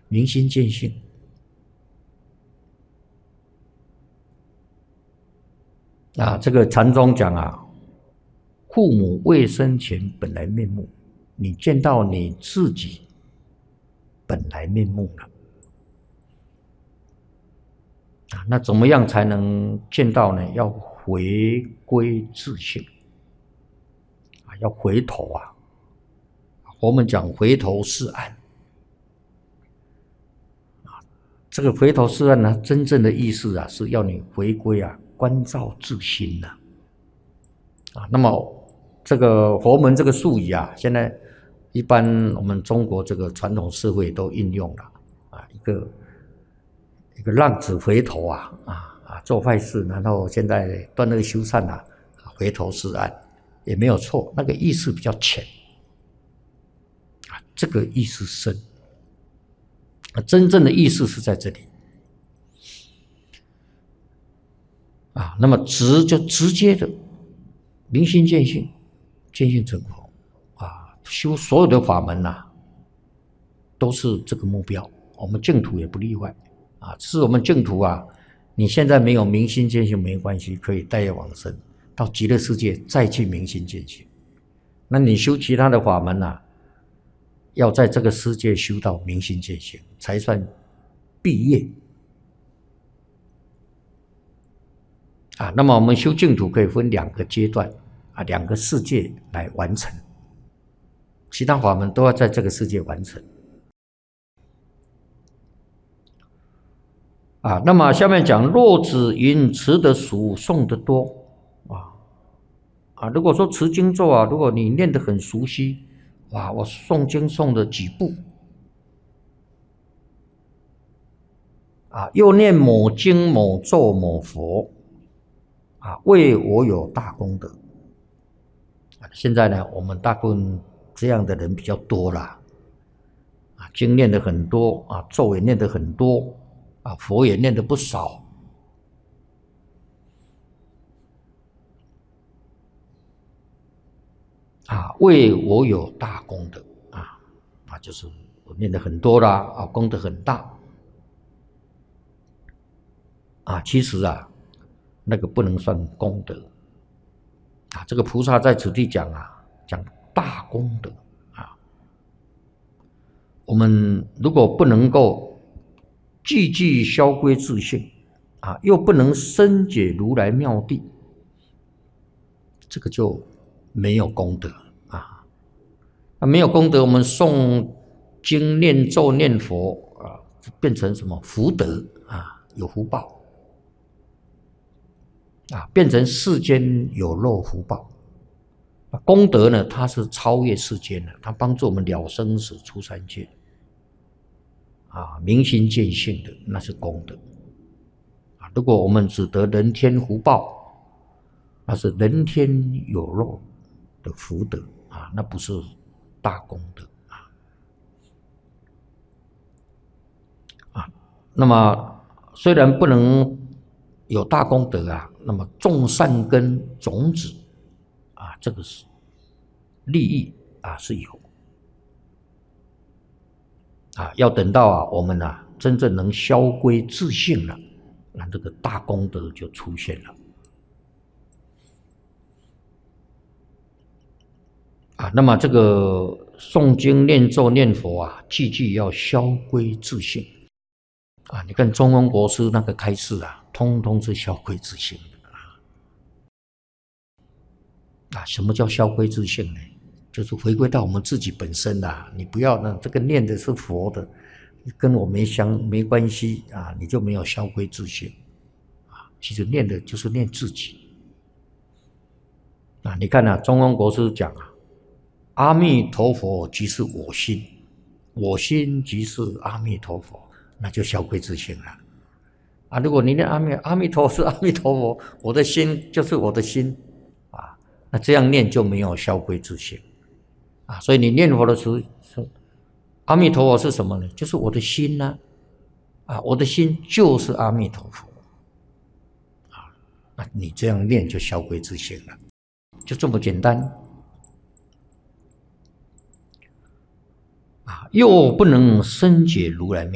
明心见性。这个禅宗讲啊，父母未生前本来面目，你见到你自己本来面目了。那怎么样才能见到呢？要回归自性，要回头啊。我们讲回头是岸，这个回头是岸呢，真正的意思啊，是要你回归啊，关照自心呐。那么这个佛门这个术语啊，现在一般我们中国这个传统社会都应用了一个浪子回头做坏事，然后现在断恶修善回头是岸也没有错，那个意思比较浅这个意思深真正的意思是在这里那么直就直接的明心见性，见性成佛修所有的法门都是这个目标，我们净土也不例外只是我们净土你现在没有明心见性没关系，可以带业往生到极乐世界再去明心见性。那你修其他的法门要在这个世界修到明心见性才算毕业那么我们修净土可以分2个阶段2个世界来完成，其他法门都要在这个世界完成那么下面讲若只因持得熟诵得多如果说持经咒如果你念得很熟悉我诵经诵了几部又念某经某咒某佛为我有大功德现在呢我们大部分这样的人比较多啦经念得很多咒也念得很多佛也念得不少为我有大功德就是我念得很多啦功德很大其实那个不能算功德这个菩萨在此地讲讲大功德我们如果不能够句句消归自性又不能深解如来妙谛，这个就没有功德没有功德，我们诵经念咒念佛变成什么福德有福报变成世间有漏福报功德呢，它是超越世间的，它帮助我们了生死出三界明心见性的那是功德如果我们只得人天福报，那是人天有漏的福德那不是大功德那么虽然不能有大功德那么种善根种子这个是利益是有要等到我们真正能消归自性了，那这个大功德就出现了那么这个诵经念咒念佛句句要消归自性你看中庸国师那个开示通通是消归自性的什么叫消归自性呢？就是回归到我们自己本身你不要这个念的是佛的，跟我没关系你就没有消归自性其实念的就是念自己你看中庸国师讲阿弥陀佛即是我心，我心即是阿弥陀佛，那就消归自性了如果你念阿弥陀是阿弥陀佛，我的心就是我的心那这样念就没有消归自性所以你念佛的时候，阿弥陀佛是什么呢？就是我的心我的心就是阿弥陀佛那你这样念就消归自性了，就这么简单又不能深解如来妙